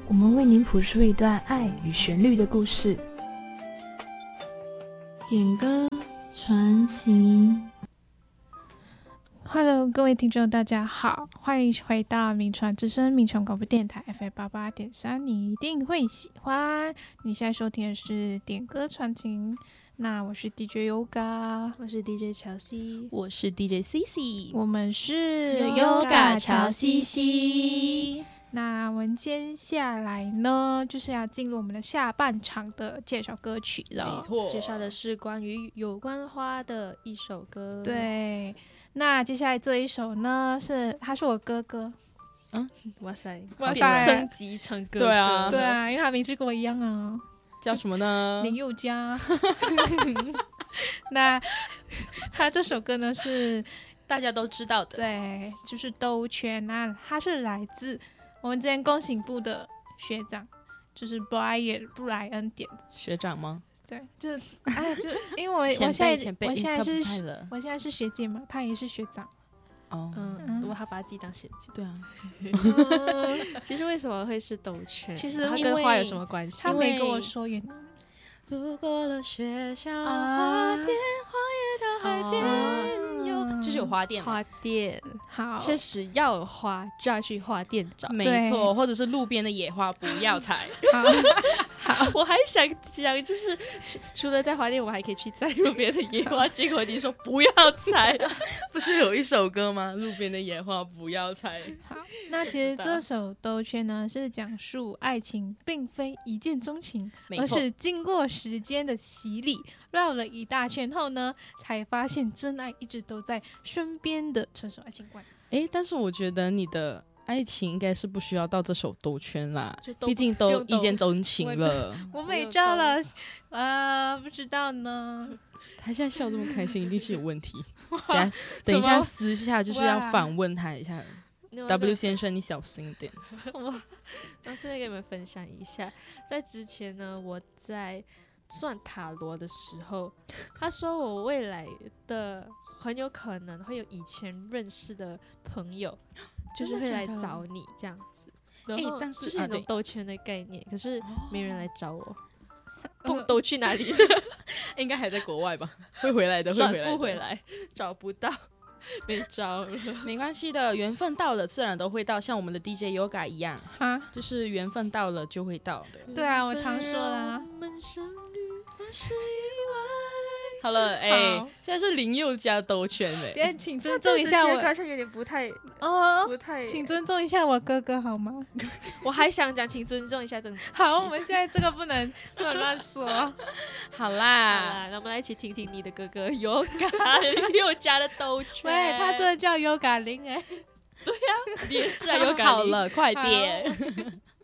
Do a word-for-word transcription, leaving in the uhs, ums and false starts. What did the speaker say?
我们为您谱出一段爱与旋律的故事。点歌传情。 Hello， 各位听众，大家好，欢迎回到民传之声民传广播电台 F M 八八点三，你一定会喜欢。你现在收听的是点歌传情，那我是 D J Yoga， 我是 D J 乔西， 我是 D J C C， 我们是 Yoga 乔西西。 那我们接下来呢，就是要进入我们的下半场的介绍歌曲了。 没错， 介绍的是关于有关花的一首歌。 对，那接下来这一首呢，是他是我哥哥。 嗯，哇塞， 哇塞， 升级成哥哥。 对啊， 对啊，因为他名字跟我一样啊。 叫什么呢？ 林宥嘉。那他这首歌呢是大家都知道的， 对，就是兜圈。那他是来自我们之前工行部的学长，就是 Brian 布莱恩点的学长吗？ 对，就是哎，就因为我我现在我现在是我现在是学姐嘛，他也是学长。 哦， 嗯，如果他把自己当学姐， 对啊。 其实为什么会是兜圈？ 其实他跟花有什么关系？ 他没跟我说原因。 路过了学校花店，花园到海边有， 就是有花店， 花店好， 确实要有花就要去花店找， 没错，或者是路边的野花不要采。 好，好， 我还想讲，就是除了在花店，我还可以去摘路边的野花。结果你说不要采， 不是有一首歌吗？路边的野花不要采。 好，那其实这首兜圈呢，是讲述爱情并非一见钟情，而是经过时间的洗礼，绕了一大圈后呢，才发现真爱一直都在身边的成熟爱情观。 哎，但是我觉得你的爱情应该是不需要到这首兜圈啦，毕竟都一见钟情了。 我没招了，呃，不知道呢。 他现在笑这么开心，一定是有问题。等一下，等一下私下就是要反问他一下。W 先生，你小心一点。 我那顺便跟你们分享一下，在之前呢，我在算塔罗的时候，他说我未来的很有可能会有以前认识的朋友，就是会来找你这样子。然后但是就是有种兜圈的概念，可是没人来找我。都都去哪里？ 应该还在国外吧？会回来的，会回来的。 转不回来，找不到。没招了， 没关系的，缘分到了自然都会到，像我们的 D J Yoga 一样，哈，就是缘分到了就会到的。 对啊，我常说啦。 好了，哎、欸，现在是林宥嘉兜圈哎、 欸，请尊重一下我， 好像有点不太哦， 不太， 请尊重一下我哥哥好吗？ 我还想讲，请尊重一下邓紫棋。 好，我们现在这个不能不能乱说。 好啦， 好啦，那我们来一起听听你的哥哥 Yoga 林宥嘉的兜圈。 喂，他真的叫 Yoga 林哎、欸。 对呀、啊，你也是啊 ，Yoga 好了，快点。